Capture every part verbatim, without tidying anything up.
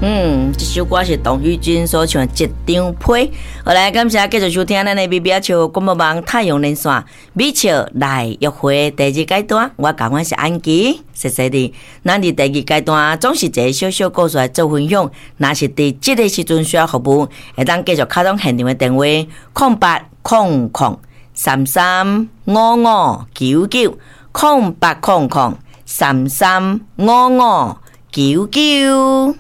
嗯，这首歌是董玉君所唱的《一张被》。好来，感谢继续收听咱的 B B 笑广播网太阳连线美笑来约会第二阶段。我讲我是安琪，谢谢你。咱伫第二阶段总是一个小小故事来做分享。若是伫这个时阵需要服务，会当继续开通现场的电话零八零零三三五五九九零八零零三三五五九九。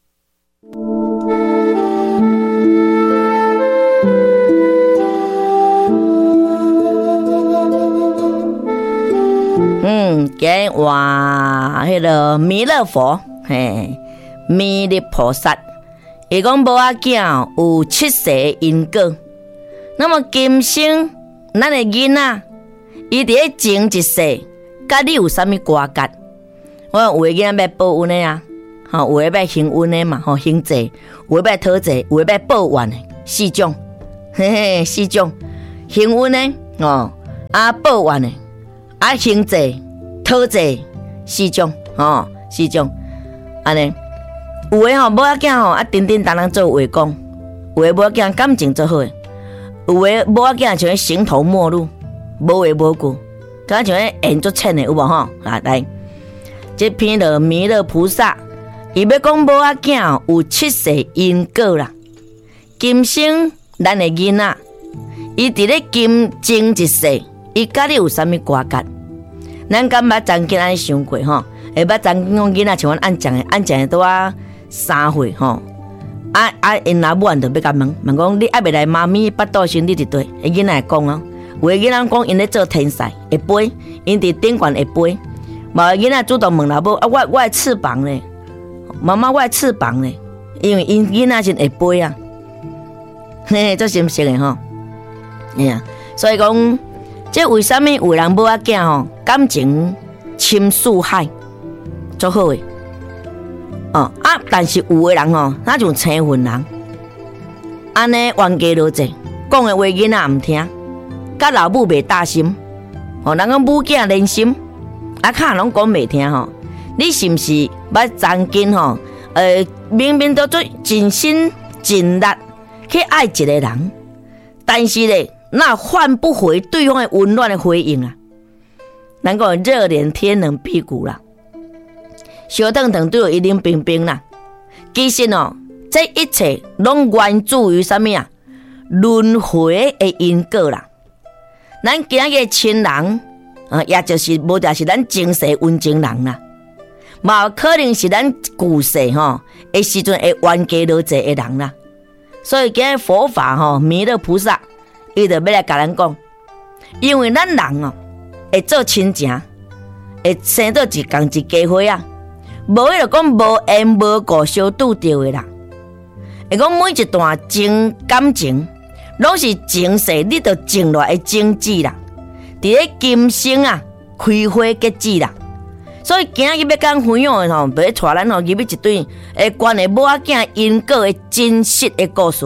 嗯，今话迄个弥勒佛，嘿，弥勒菩萨，伊讲无仔囝有七世因果。那么今生咱的囡仔，伊伫咧前一世，甲你有啥物瓜葛？我有的囡仔要报恩的啊，吼，有的要行恩的嘛，吼，行济；有的要讨济，有的要报怨的，四种，嘿嘿，四种，行恩的哦，啊报怨的。啊，行济、讨济四种，吼，四种，安尼有诶吼，某仔囝吼啊，叮叮当当做话讲；有诶某仔囝感情做好诶；有诶某仔囝像形头陌路，无话无句，敢像迄演足浅诶，有无吼？啊，来，这篇了弥勒菩萨，伊要讲某仔囝有七世因果啦。今生咱诶囡仔，伊伫咧今前一世，伊甲你有啥物瓜葛？咱敢捌曾经安尼想过吼？会捌曾经讲囡仔像阮按讲的，按讲的拄啊三岁吼，啊啊，因阿母就要甲问，问讲你爱未来妈咪腹肚生你伫对？伊囡仔会讲哦，有的囡仔讲因咧做天使会飞，因伫顶悬会飞。无的囡仔主动问老母啊，我我的翅膀咧，妈妈我的翅膀咧，因为因囡仔是会飞啊，嘿，这是毋是的吼？哎呀，所以讲。这为什么有人某仔囝吼感情深似海，足好诶？哦啊，但是有的人吼，那种青云人，安尼冤家路济，讲的话囡仔唔听，甲老母袂搭心，哦，人讲母囝连心，啊，卡拢讲袂听吼。你是毋是捌曾经吼？呃，明明都做尽心尽力去爱一个人，但是咧。那换不回对方的温暖的回应啊！咱讲热脸贴冷屁股啦，小腾腾对我一冷冰冰啦。其实哦，这一切拢源自于什么啊？轮回的因果啦。咱今日亲人啊，也就是无定是咱前世温情人啦，嘛可能是咱旧世吼的时阵会冤家路济的人啦。所以今日佛法吼，弥勒菩萨。伊就要来甲咱讲，因为咱人哦会做亲情，会生到一共一家伙啊，无迄就讲无缘无故相拄着的啦。会讲每一段情感情，拢是前世你着种落的种子啦，伫咧今生啊开花结籽啦。所以今日要讲分享的吼，要带咱吼入去一段诶关于某仔囝因果的真实的故事。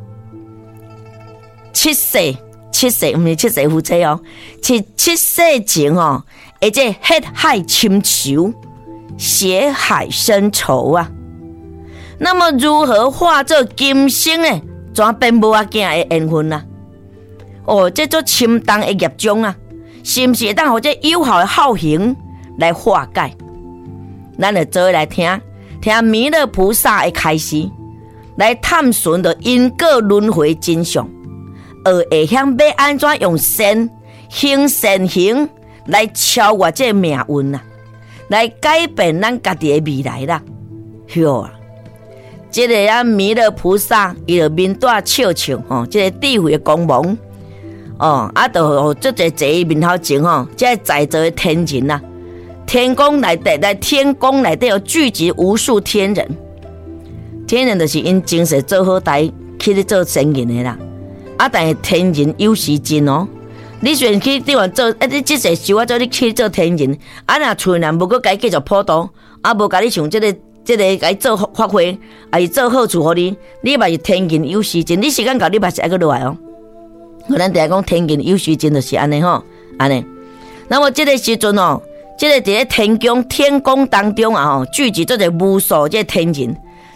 七世，七世毋是七世夫妻哦，是七世前哦，而且血海深仇，血海深仇啊。那么如何化作今生呢？怎变某仔囝的缘分啊？哦，这做深重的业障啊，是毋是会当互这有效的孝行来化解？咱就做来听，听弥勒菩萨的开示，来探寻着因果轮回真相。而会晓要安怎用善行善行来超越这命运啊，来改变咱家己的未来啦。哟啊，这个啊弥勒菩萨伊就面带笑笑吼，这个智慧的光芒哦，啊，就这个坐伊面头前吼，这个在座的天人啊，天宫内底在天宫内底有聚集无数天人，天人就是因前世做好代去咧做神人的啦。啊，但是天人有时尽哦。你虽然去地方做，啊，你即世修啊，做你去做天人，啊，若厝人无搁该继续普渡，啊，无甲你像即、這个即、這个该做发挥，啊，是做好处互你，你嘛是天人有时尽，你时间到，你嘛是爱搁落来哦。咱定讲天人有时尽就是安尼吼，安尼。那么即个时阵哦，即、這個伫咧天宫天宫当中啊吼，聚集做者无数即天人，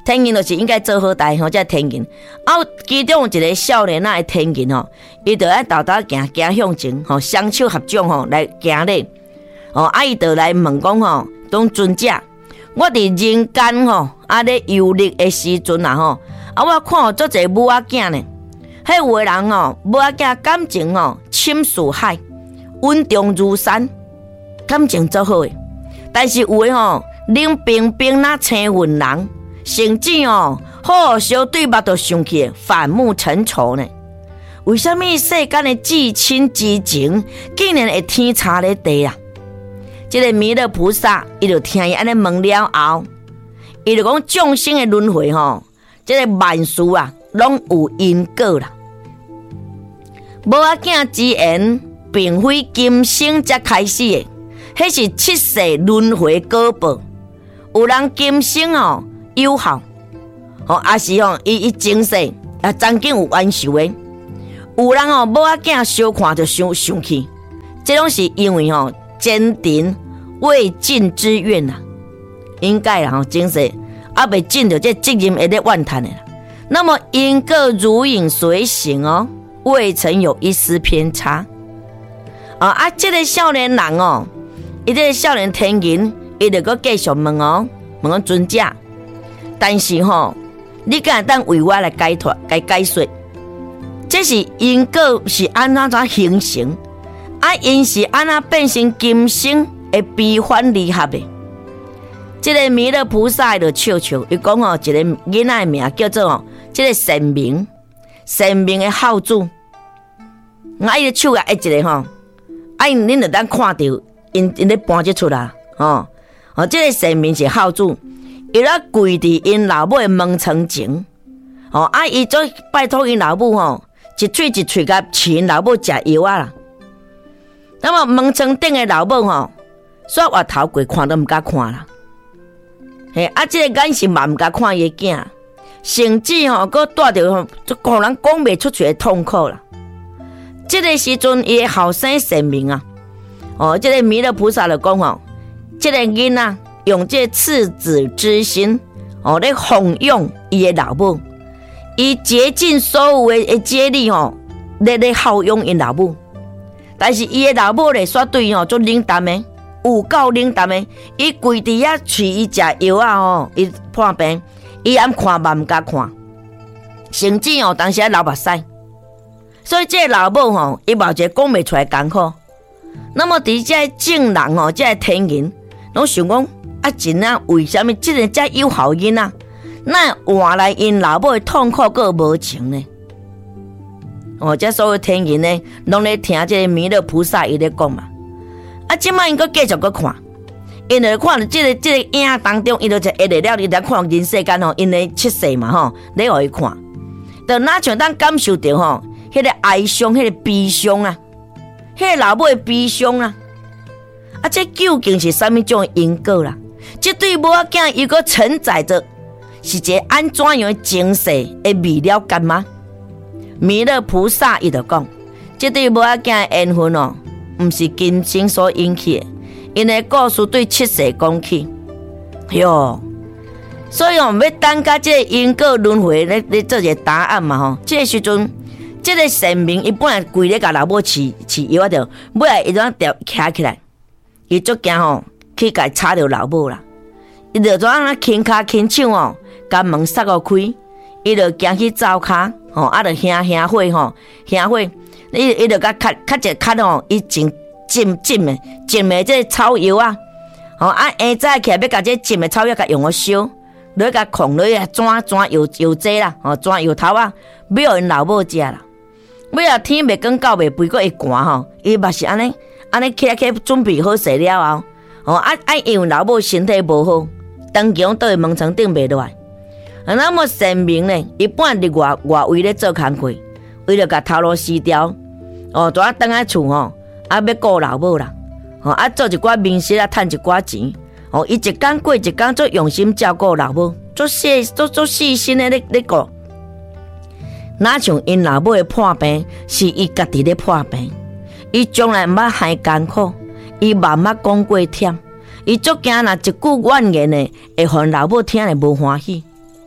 天银就是应该做好代吼，这天银。啊，其中有一个少年仔的天银吼，伊就爱豆豆行行向前吼，双手合掌吼来行咧。哦，啊伊就来问讲吼，讲尊者，我伫人间吼，啊咧游历的时阵啊吼，啊我看有足侪母仔囝呢。迄有的人吼，母仔囝感情吼深似海，稳重如山，感情足好诶。但是有的吼，冷冰冰那青云人，甚至哦，好好相对目都想起反目成仇呢。为什么世间的至亲之情，竟然会天差咧地啊？这个弥勒菩萨，伊就听伊安尼问了后，伊就讲众生的轮回吼，这个万事啊，拢有因果啦。母仔囝之言，并非今生才开始的，迄是七世轮回果报。有人今生哦有效，哦也是哦伊伊前世也曾经有冤仇的。有人哦母仔囝小看就生生气，这种是因为哦坚定未尽之愿啊，应该啦吼前世还未尽到这责任会咧怨叹的啦。那么因果如影随形哦。未曾有一丝偏差。啊啊！这个少年人哦，伊这个少年天银，伊就搁继续问哦，问讲尊者。但是吼、哦，你敢当为我来解脱、来解说？这是因果是安怎怎形成？啊，因是安怎变成今生的悲欢离合的？这个弥勒菩萨就笑笑，伊讲哦，一个囡仔的名叫做哦，这个神明，神明的号主。啊！伊个手啊，一一个吼，啊，因恁就当看到因因咧搬这出来，吼，哦，这个神明是号主，伊咧跪伫因老母的门床前，哦，啊，伊就拜托因老母吼，一喙一喙甲饲因老母食药啊啦。那么门床顶的老母吼，煞滑头过看都毋敢看啦，嘿，啊，这个眼神嘛毋敢看伊个囝，甚至吼，佮带着吼，就互人讲袂出去的痛苦啦。这个时阵，伊的后生神明啊，哦，这个弥勒菩萨就讲吼，这个囡仔用这赤子之心，哦，来奉养伊的老母，伊竭尽所有的竭力吼，来来孝养因老母。但是伊的老母咧，煞对吼做冷淡的，有够冷淡的，伊跪伫遐饲伊食药啊吼，伊破病，伊暗看嘛毋敢看，甚至哦，当时还流目屎。所以这个老母吼，伊嘛一个讲袂出来艰苦。那么伫这正人吼，这天人，拢想讲啊，真啊，为什么这个遮有效囡仔，那换来因老母的痛苦个无情呢？哦，这所有天人呢，拢咧听这个弥勒菩萨伊咧讲嘛。啊，即摆因搁继续搁看，因就看到这个这个影当中，伊就一下了，伊来看人世间吼，因咧七世嘛吼，咧互伊看，就哪像当感受到吼。迄个哀伤，迄个悲伤啊，迄个老母的悲伤啊，啊，这究竟是什么种因果啦？这对母仔囝伊个承载着是一个安怎样的前世的未了干吗？弥勒菩萨伊就讲，这对母仔囝的缘分哦，毋是今生所引起的，因为故事对七世讲起，哟，所以我们要等甲这个因果轮回咧咧做一个答案嘛吼，这个时阵。这个神明伊本来跪咧甲老母饲饲药啊，着尾来伊怎掉徛起来，伊足惊吼，去甲插着老母啦。伊着怎啊轻骹轻手哦，甲门塞互开，伊着行去灶骹吼，啊着兄兄火吼，兄火，伊伊着甲卡卡一卡吼，伊浸浸浸的浸的这草药啊，吼啊下早起来要甲这浸的草药甲用个烧，落甲控落啊转转药药剂啦，吼转药头啊，要因老母食啦。尾啊天袂光到袂肥，佫会寒吼，伊嘛是安尼，安尼起来起准备好势了后，哦啊啊因为老母身体无好，当强倒伫门床顶袂落来。啊，那么神明呢，伊本伫外外围咧做工课，为了甲头路撕掉，哦，拄啊倒来厝吼，啊要顾老母啦，哦啊做一寡面食啊，趁一寡钱，哦伊一工过一工，做用心照顾老母，做细做做细心的咧咧顾。哪像因老母的破病，是伊家己咧破病，伊从来毋捌害艰苦，伊嘛毋捌讲过忝，伊足惊若一句怨言呢，会互老母听了无欢喜。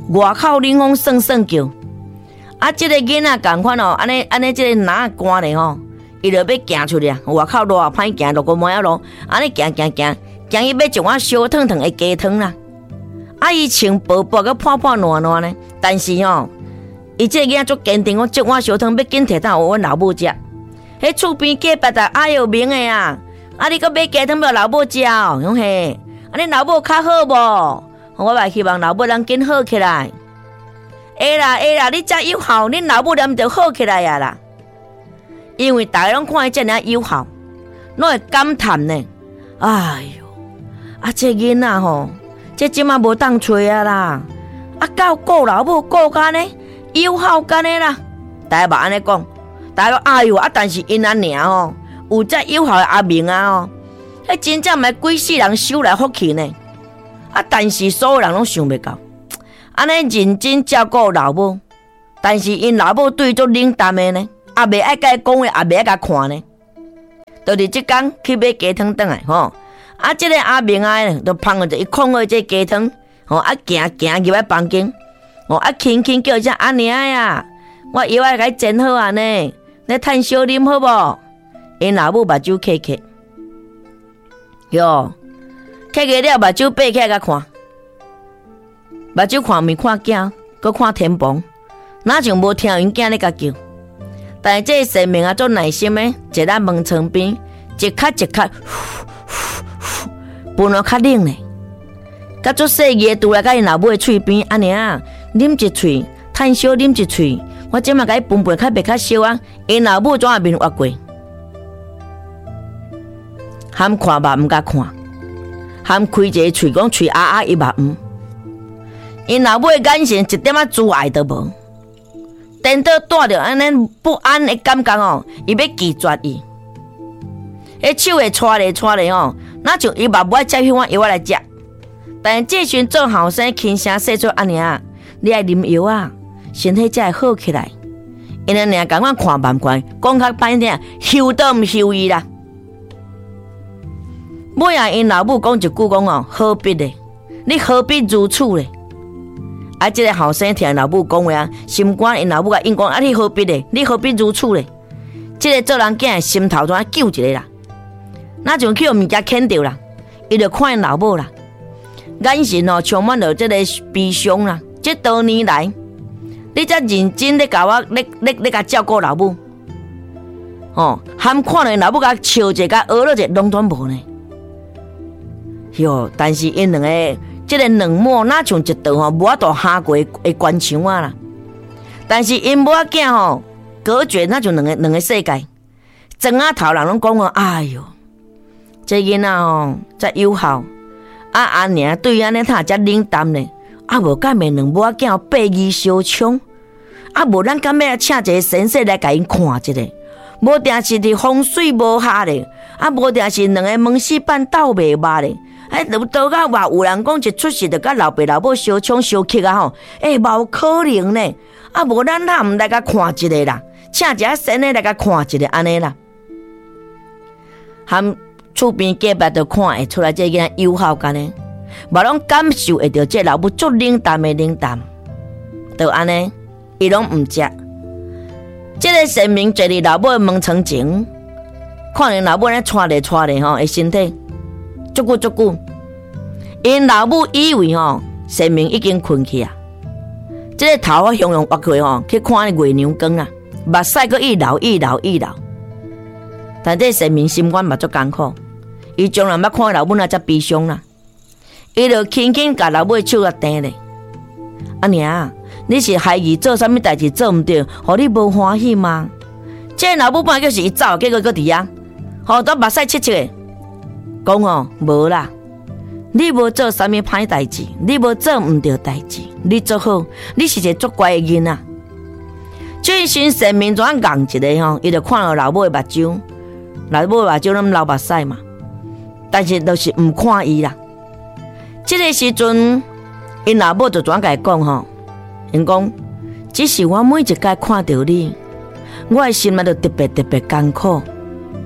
外口冷风爽爽叫。啊，即、这个囡仔共款哦，安尼安尼，即个哪寒咧吼，伊就要行出去啊。外口热歹行，落个毛仔路，安尼行行行，行伊要一碗烧烫烫的鸡汤啦。啊，伊穿薄薄个破破烂烂呢，但是吼、哦，伊即个囡仔足坚定，我即碗烧汤要紧摕当互阮老母食。迄厝边隔壁的哎哟明的啊，啊你搁买鸡汤要老母食哦，讲嘿，啊你老母较好无？我嘛希望老母能紧好起来。会啦会啦，你遮有效，恁老母念就好起来啊啦。因为大家拢看伊遮尔有效，拢会感叹呢。哎哟，啊这囡仔吼，这即马无当找啊啦。啊到顾老母顾干呢，有效干呢啦。大家嘛安尼讲，大家讲哎哟啊，但是因安尔哦，有遮有效的阿明啊哦，迄真正毋是几世人修来福气呢。啊，但是所有人拢想袂到。安尼认真照顾老母，但是因老母对足冷淡的呢，也袂爱甲伊讲话，也袂爱甲看呢。就是即天去买鸡汤转来吼，啊，即、这个阿明啊，就捧着伊控好这鸡汤，吼，啊行行入来房间，吼，啊轻轻叫一声阿娘呀，我药啊甲伊煎好啊呢，你趁烧啉好无？因老母目睭揢揢，哟，揢揢了目睭爬起来甲看。目睭看面看囝，搁看天棚，哪像无听因囝咧甲叫。但是这个生命啊，足耐心的，坐在门床边，一咳一咳，分了较冷呢。甲足细个拄来甲因老母的喙边，安尼啊，啉一喙，趁烧啉一喙，我即马甲伊分分较袂较烧啊。因老母怎啊面挖过，含看目毋甲看，含开一个喙讲喙啊啊伊嘛毋。因老母的眼神一点仔阻碍都无，颠倒带着安尼不安的感觉哦，伊要拒绝伊，迄手会搓咧搓咧哦，哪像伊嘛不爱接迄碗药来食。但是这时做后生轻声说出安尼啊，你爱啉药啊，身体才会好起来。因安尼共我看慢看，讲较歹听，休都毋休伊啦。尾啊，因老母讲一句讲哦，何必咧？你何必如此咧？啊！这个后生听老母讲话啊，心肝因老母甲因讲啊，你何必咧？你何必如此咧？这个做人囝的心头怎啊揪一个啦？哪像去互物件牵着啦？伊就看因老母啦，眼神哦充满着这个悲伤啦。这多年来，你才认真咧甲我咧咧咧甲照顾老母，哦，含看到因老母甲笑者甲学了者，拢全无呢。哟，但是因两个。这个冷漠哪像一道吼无法度下过的关墙啊啦！但是因母仔囝吼隔绝那像两个两个世界。庄仔头人拢讲哦，哎哟，这囡仔吼才有效，啊阿娘对伊安尼他遮冷淡呢，啊无敢袂两母仔囝百二相冲，啊无咱敢要请一个先生来甲因看一下，无定是伫风水无下咧，啊无定是两个门死半斗袂捌咧。哎，都到甲话有人讲一出世就甲老爸老母相冲相克啊吼，哎，无可能呢。啊，无咱哪毋来甲看一下啦，请一个先生来甲看一下安尼啦。含厝边隔壁就看会出来，这个有效干呢，无拢感受会到这老母足冷淡的冷淡，就安尼，伊拢毋食。这个神明坐伫老母的门床前，看见老母咧拖咧拖咧吼，的身体。足久足久，因老母以为吼，神明已经困去啊。这个头啊，向向挖过吼，去看月亮光啊，目屎阁一流一流一流。但这神明心肝嘛足艰苦，伊从来捌看老母那遮悲伤啦。伊就轻轻甲老母的手啊弹咧。阿娘，你是孩儿做啥物代志做毋对，互你无欢喜吗？这老母半就是伊走，结果搁伫遐，吼都目屎切切的。讲哦，无啦，你无做啥物歹代志，你无做毋对代志，你做好，你是一个足乖的囡仔。这时神明怎硬一个吼，伊就看到老母的目睭，老母的目睭拢流目屎嘛，但是都是毋看伊啦。这个时阵，因老母就怎甲伊讲吼，因讲，只是我每一届看到你，我的心啊就特别特别艰苦。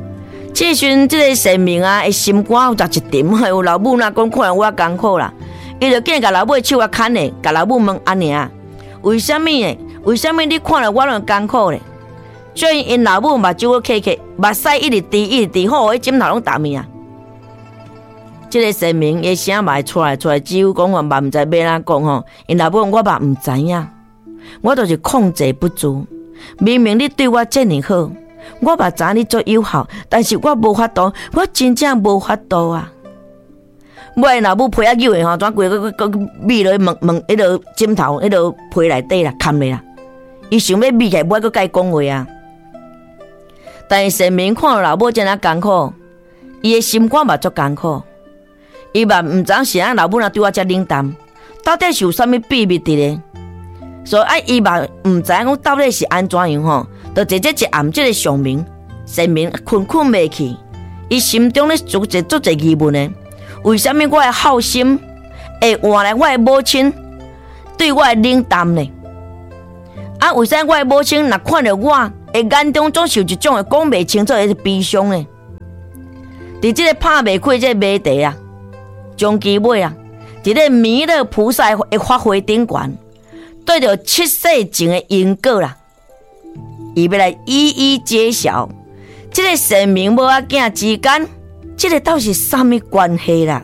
这时，这个神明啊，的心肝有十一点，还有老母那讲看我艰苦啦。 伊就见甲老母手啊牵咧，甲老母问安尼啊，为什么呢？为什么你看了我那么艰苦咧？所以因老母目睭去刻刻，目屎一直滴一直滴，好，迄枕头拢打面啊。这个神明伊声嘛会出来出来，只有讲我嘛唔知要哪讲吼。因老母讲我嘛唔知影，我就是控制不住。明明你对我这么好，我嘛知你做友好，但是我无法度，我真正无法度啊。我老母皮啊扭的吼，怎规个个咪落问问迄个枕头，迄个皮内底啦，砍咧啦。伊想要咪起来，我搁甲伊讲话啊。但是神明看到老母真啊艰苦，伊的心肝嘛足艰苦。伊嘛毋知是安老母若对我遮冷淡，到底是有啥物秘密伫咧？所以啊，伊嘛毋知影讲到底是安怎样吼，就直接一暗即个上明，神明困困袂去，伊心中咧做一做一疑问呢。为什么我的好心会换来我的母亲对我的冷淡呢？啊，为啥我的母亲若看到我的眼中总是有一种的讲袂清楚的悲伤呢？伫这个拍袂开这个谜题啊，终其尾啊，伫个弥勒菩萨的法会顶悬，对着七世前的因果啦，伊要来一一揭晓，这个神明母仔囝之间。这个到底是什么关系啦？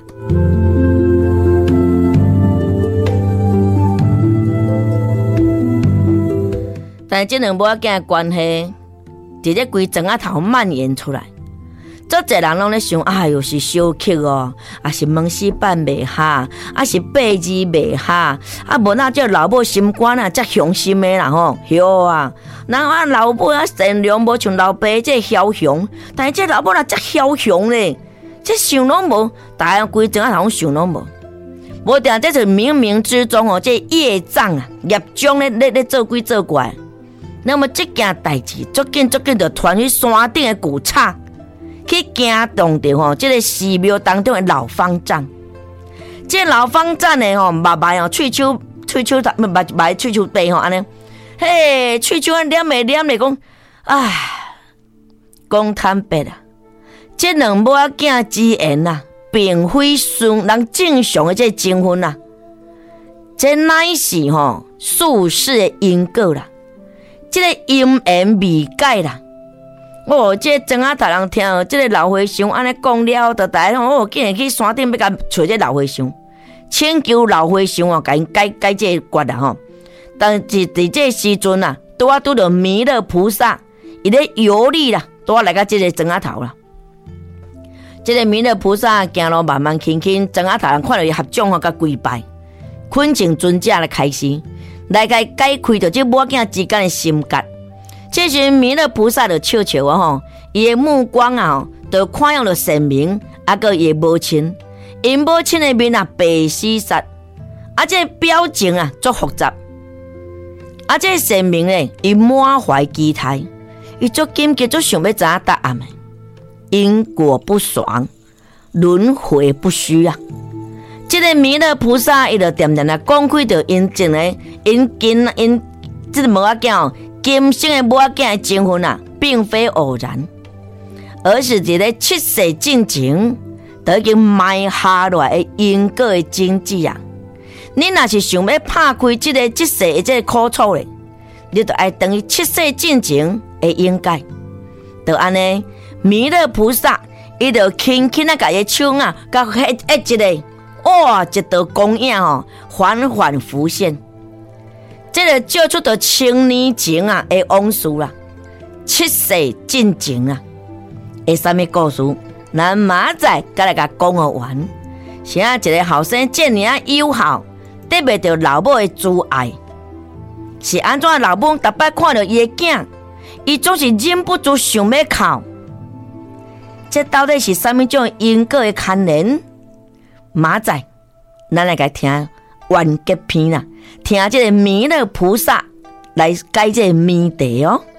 但是这两母仔囝的关系，伫咧规庄仔头蔓延出来。足侪人拢咧想，哎哟是小气哦，啊是门死办袂下，啊是八字袂下，啊无那这老母心肝啊，遮雄心的啦吼，哟啊！然后啊老母啊善良，无像老爸这枭雄，但是这老母啊遮枭雄咧，这想拢无，大家规庄仔头想拢无。无定这是冥冥之中哦，这业障啊，业障咧咧咧做鬼做怪。那么这件代志，足紧足紧就传去山顶的古刹。去惊动着吼，这个寺庙当中的老方丈，这老方丈呢吼，目眉哦，喙手喙手目目眉喙手白吼安尼，嘿，喙手啊念咧念咧讲，唉，讲坦白啊，这两母仔囝之言啊，并非顺人正常的这情分啊，这乃是吼宿世的因果啦，这个因缘未解啦。哦，这庄仔头人听到这个老和尚安尼讲了，就大家讲哦，竟然去山顶要甲找这老和尚，请求老和尚哦，甲因解解这决啦吼。但是伫这时阵啊，拄啊拄到弥勒菩萨，伊咧游历啦，拄啊来到这个庄仔头啦。这个弥勒菩萨行路慢慢轻轻，庄仔头人看到伊合掌吼，甲跪拜，恳请尊者来开示，来甲解开着这母仔之间的心结。这时弥勒菩萨就笑笑啊吼，伊的目光啊，就看向了神明，啊个伊的母亲，因母亲的面啊白死煞，啊这表情啊足复杂，啊这神明咧，伊满怀期待，伊足紧急足想要知影答案的，因果不爽，轮回不虚啊。这个弥勒菩萨伊就点点啊讲开着因前的因今因这个母仔囝。今生的母仔囝的情分啊，并非偶然，而是一个七世进前都已经埋下来的因果的经济啊。你若是想要拍开这个这世的这个苦楚咧，你就要等于七世进前的应该。就安尼，弥勒菩萨伊就轻轻啊，甲伊手啊，甲迄迄一个哇，一道光影哦，缓缓浮现。这个叫出的千年前啊的往事啦，七世进前啊，的什么故事？咱明仔再来甲讲个完。是啊，一个后生这么啊友好，得袂到老母的挚爱，是安怎？老母逐摆看到伊的囝，伊总是忍不住想要哭。这到底是什么种因果的牵连？明仔咱来甲听完结篇啦。听这个弥勒菩萨来解这个谜题哦。